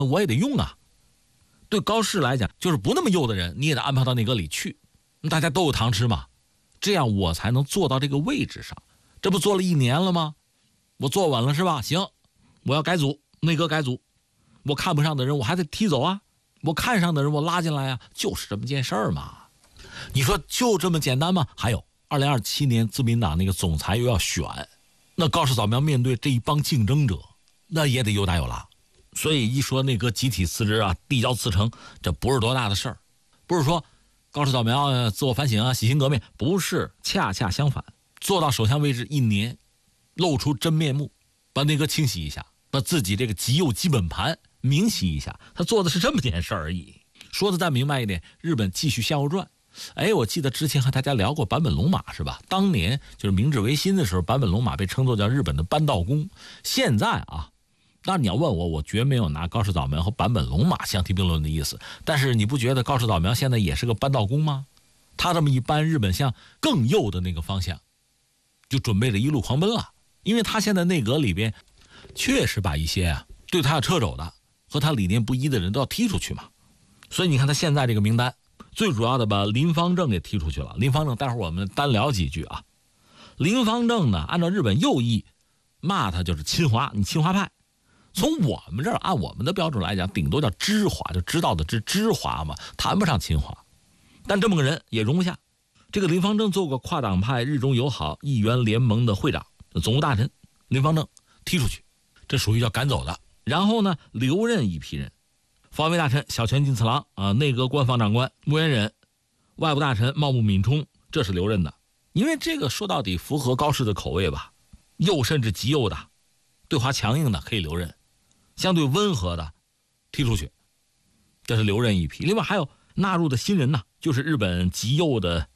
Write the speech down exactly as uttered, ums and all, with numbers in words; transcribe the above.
我也得用啊。对高适来讲，就是不那么右的人，你也得安排到内阁里去，大家都有糖吃嘛，这样我才能坐到这个位置上。这不做了一年了吗？我坐稳了是吧？行，我要改组，内阁改组，我看不上的人我还得踢走啊，我看上的人我拉进来啊，就是这么件事儿嘛。你说就这么简单吗？还有二零二七年自民党那个总裁又要选，那高市早苗面对这一帮竞争者，那也得有打有拉。所以一说内阁集体辞职啊，递交辞呈，这不是多大的事儿，不是说高市早苗自我反省啊，洗心革面，不是，恰恰相反，做到首相位置一年，露出真面目，把内阁清洗一下，把自己这个极右基本盘明洗一下，他做的是这么件事而已。说的再明白一点，日本继续向右转。哎，我记得之前和大家聊过坂本龙马是吧？当年就是明治维新的时候，坂本龙马被称作叫日本的扳道工。现在啊，那你要问我，我绝没有拿高市早苗和坂本龙马相提并论的意思。但是你不觉得高市早苗现在也是个扳道工吗？他这么一扳，日本向更右的那个方向，就准备着一路狂奔了。因为他现在内阁里边确实把一些啊对他要掣肘的和他理念不一的人都要踢出去嘛。所以你看他现在这个名单，最主要的把林芳正给踢出去了。林芳正待会儿我们单聊几句啊。林芳正呢，按照日本右翼骂他就是亲华，你亲华派。从我们这儿按我们的标准来讲，顶多叫知华，就知道的知知华嘛，谈不上亲华。但这么个人也容不下。这个林芳正做过跨党派日中友好议员联盟的会长、总务大臣，林芳正踢出去，这属于叫赶走的。然后呢，留任一批人。防卫大臣小泉进次郎啊，内阁官房长官木原忍，外部大臣茂木敏充，这是留任的。因为这个说到底符合高市的口味吧，右甚至极右的，对华强硬的可以留任，相对温和的踢出去，这是留任一批。另外还有纳入的新人呢，就是日本极右的